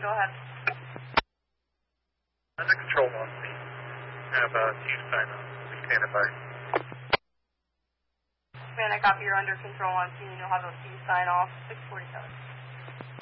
go ahead. Under control 1, please. Have Chief sign on. Please stand by. Man, I copy you're under control on scene. You'll have a C sign off, 647.